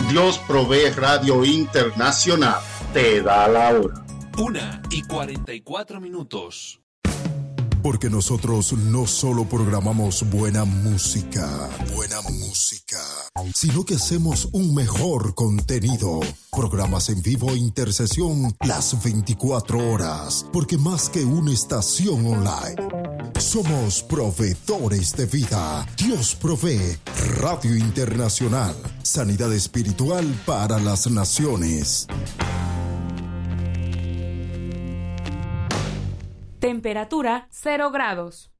Dios Provee Radio Internacional te da la hora. 1:44. Porque nosotros no solo programamos buena música, sino que hacemos un mejor contenido. Programas en vivo e intercesión las 24 horas. Porque más que una estación online, somos proveedores de vida. Dios Provee Radio Internacional. Sanidad espiritual para las naciones. Temperatura 0 grados.